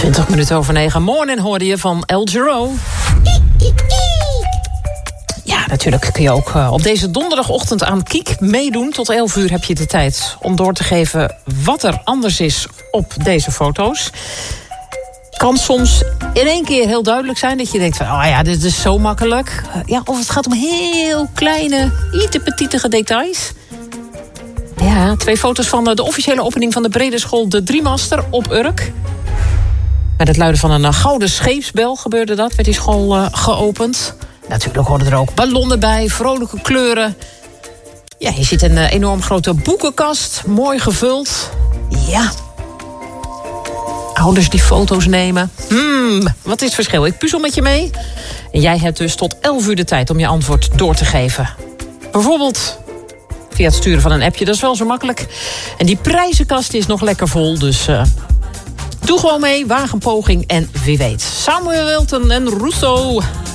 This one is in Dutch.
20 minuten over 9. Morning hoorde je van El Giro. Ja, natuurlijk kun je ook op deze donderdagochtend aan Kiek meedoen. Tot 11 uur heb je de tijd om door te geven wat er anders is op deze foto's. Kan soms in één keer heel duidelijk zijn dat je denkt van, oh ja, dit is zo makkelijk. Of het gaat om heel kleine, petietige details. Ja, 2 foto's van de officiële opening van de brede school De Driemaster op Urk. Met het luiden van een gouden scheepsbel gebeurde dat, werd die school geopend. Natuurlijk hoorden er ook ballonnen bij, vrolijke kleuren. Ja, je ziet een enorm grote boekenkast, mooi gevuld. Ja. Ouders die foto's nemen. Wat is het verschil? Ik puzzel met je mee. En jij hebt dus tot 11 uur de tijd om je antwoord door te geven. Bijvoorbeeld via het sturen van een appje, dat is wel zo makkelijk. En die prijzenkast is nog lekker vol, dus doe gewoon mee, waag een poging en wie weet. Samuel Wilton en Rousseau.